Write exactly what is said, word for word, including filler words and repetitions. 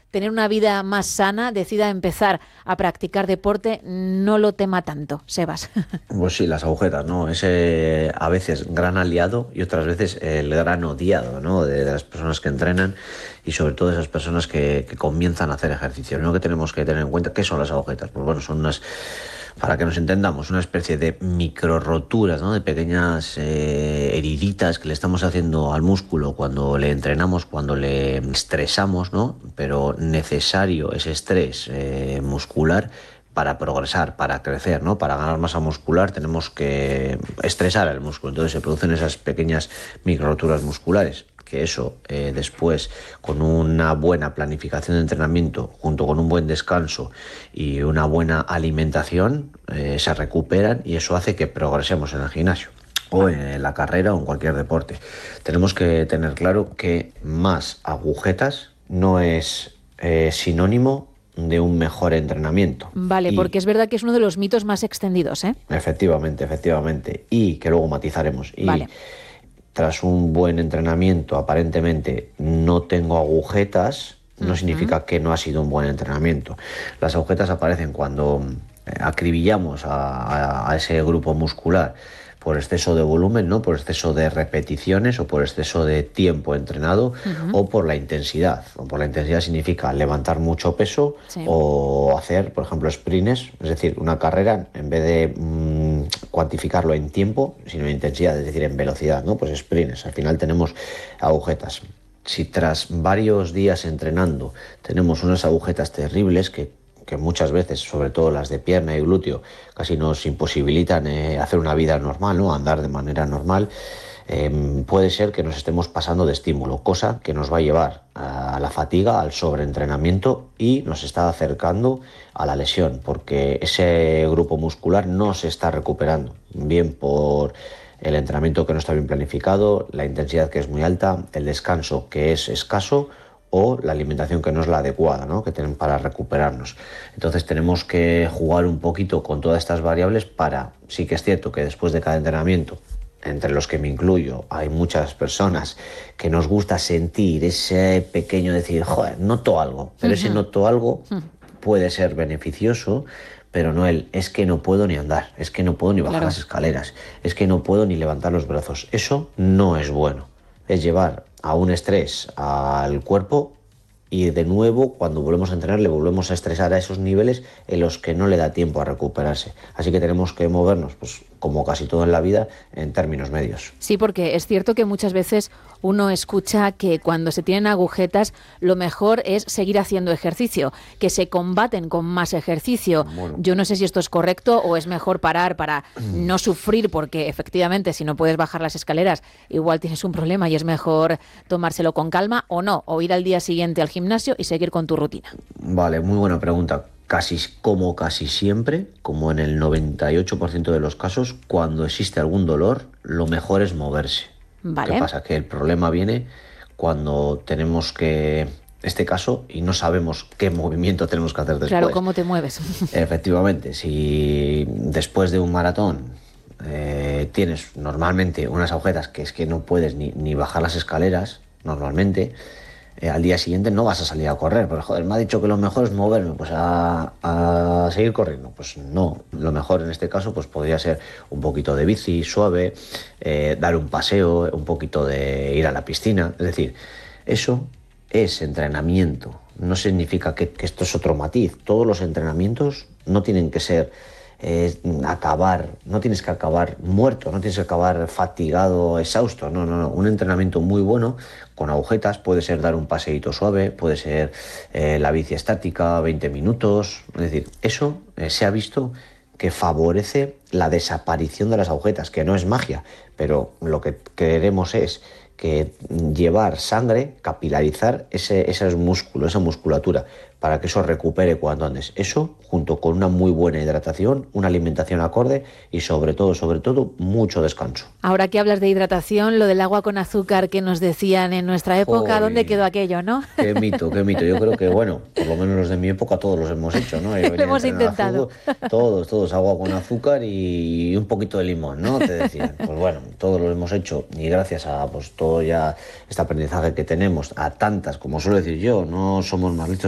tener una vida más sana, decida empezar a practicar deporte, no lo tema tanto, Sebas. Pues sí, las agujetas, ¿no? Es eh, a veces gran aliado y otras veces el gran odiado, ¿no? De, de las personas que entrenan y sobre todo de esas personas que, que comienzan a hacer ejercicio. Lo que tenemos que tener en cuenta, ¿qué son las agujetas? Pues bueno, son unas, para que nos entendamos, una especie de micro roturas, ¿no? De pequeñas eh, heriditas que le estamos haciendo al músculo cuando le entrenamos, cuando le estresamos, ¿no? Pero necesario ese estrés eh, muscular para progresar, para crecer, ¿no? Para ganar masa muscular tenemos que estresar el músculo. Entonces se producen esas pequeñas micro roturas musculares, que eso eh, después, con una buena planificación de entrenamiento, junto con un buen descanso y una buena alimentación, eh, se recuperan y eso hace que progresemos en el gimnasio o en la carrera o en cualquier deporte. Tenemos que tener claro que más agujetas no es eh, sinónimo de un mejor entrenamiento. Vale, Y, porque es verdad que es uno de los mitos más extendidos, ¿eh? efectivamente, efectivamente. Y que luego matizaremos. Y Vale. tras un buen entrenamiento, aparentemente no tengo agujetas, no Ujú. significa que no ha sido un buen entrenamiento. Las agujetas aparecen cuando eh, acribillamos a, a, a ese grupo muscular por exceso de volumen, ¿no? Por exceso de repeticiones o por exceso de tiempo entrenado, Ujú. o por la intensidad. O por la intensidad significa levantar mucho peso Sí. o hacer, por ejemplo, sprints, es decir, una carrera, en vez de mmm, cuantificarlo en tiempo, sino en intensidad, es decir, en velocidad, ¿no? Pues sprints. Al final tenemos agujetas. Si tras varios días entrenando tenemos unas agujetas terribles que que muchas veces, sobre todo las de pierna y glúteo, casi nos imposibilitan eh, hacer una vida normal, ¿no? Andar de manera normal, eh, puede ser que nos estemos pasando de estímulo, cosa que nos va a llevar a la fatiga, al sobreentrenamiento y nos está acercando a la lesión, porque ese grupo muscular no se está recuperando, bien por el entrenamiento que no está bien planificado, la intensidad que es muy alta, el descanso que es escaso, o la alimentación que no es la adecuada, ¿no? Que tienen para recuperarnos. Entonces tenemos que jugar un poquito con todas estas variables para, sí que es cierto que después de cada entrenamiento, entre los que me incluyo, hay muchas personas que nos gusta sentir ese pequeño decir, joder, noto algo, pero ese noto algo puede ser beneficioso, pero no el, es que no puedo ni andar, es que no puedo ni bajar Claro. las escaleras, es que no puedo ni levantar los brazos. Eso no es bueno. Es llevar a un estrés al cuerpo y de nuevo cuando volvemos a entrenar le volvemos a estresar a esos niveles en los que no le da tiempo a recuperarse. Así que tenemos que movernos, pues como casi todo en la vida, en términos medios. Sí, porque es cierto que muchas veces uno escucha que cuando se tienen agujetas lo mejor es seguir haciendo ejercicio, que se combaten con más ejercicio. Bueno. Yo no sé si esto es correcto o es mejor parar para no sufrir, porque efectivamente si no puedes bajar las escaleras igual tienes un problema y es mejor tomárselo con calma, o no, o ir al día siguiente al gimnasio y seguir con tu rutina. Vale, muy buena pregunta. Casi como casi siempre, como en el noventa y ocho por ciento de los casos, cuando existe algún dolor, lo mejor es moverse. Vale. ¿Qué pasa? Que el problema viene cuando tenemos que, este caso, y no sabemos qué movimiento tenemos que hacer después. Claro, ¿cómo te mueves? Efectivamente, si después de un maratón eh, tienes normalmente unas agujetas que es que no puedes ni, ni bajar las escaleras, normalmente, eh, al día siguiente no vas a salir a correr, pero joder, me ha dicho que lo mejor es moverme, pues a, a seguir corriendo. Pues no, lo mejor en este caso pues podría ser un poquito de bici suave, eh, dar un paseo, un poquito de ir a la piscina, es decir, eso es entrenamiento, no significa que, que esto es otro matiz. Todos los entrenamientos no tienen que ser eh, acabar, no tienes que acabar muerto, no tienes que acabar fatigado, exhausto, no, no, no. Un entrenamiento muy bueno con agujetas puede ser dar un paseíto suave, puede ser eh, la bici estática, veinte minutos, es decir, eso eh, se ha visto que favorece la desaparición de las agujetas, que no es magia, pero lo que queremos es que llevar sangre, capilarizar ese, ese músculo, esa musculatura, para que eso recupere cuanto antes. Eso, junto con una muy buena hidratación, una alimentación acorde y sobre todo, sobre todo, mucho descanso. Ahora que hablas de hidratación, lo del agua con azúcar que nos decían en nuestra época, Joder, ¿dónde quedó aquello, no? Qué mito, qué mito. Yo creo que, bueno, por lo menos los de mi época todos los hemos hecho, ¿no? Lo hemos intentado. Fútbol, todos, todos, agua con azúcar y un poquito de limón, ¿no? Te decían. Pues bueno, todos lo hemos hecho y gracias a pues todo ya este aprendizaje que tenemos, a tantas, como suelo decir yo, no somos más listos